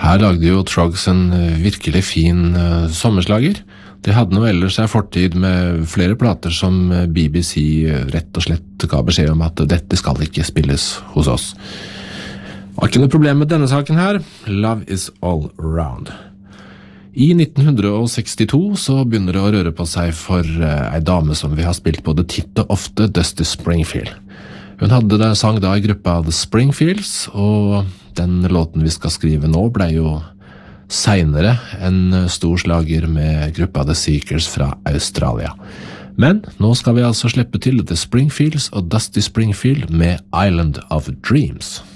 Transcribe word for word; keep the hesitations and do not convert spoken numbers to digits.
Her lagde jo Troggs en virkelig fin uh, sommerslager. De hadde noe ellers en fortid med flere plater som B B C rett og slett ga beskjed om at dette skal ikke spilles hos oss. Var ikke noe problem med denne saken her. Love is all around. I nitten sekstito så begynner det å røre på seg for uh, ei dame som vi har spilt både titt og ofte, Dusty Springfield. Hun hadde det sang da i gruppa The Springfields, og den låten vi skal skrive nå ble jo senere en stor slager med gruppa The Seekers fra Australia. Men nå skal vi altså slippe til The Springfields og Dusty Springfield med Island of Dreams.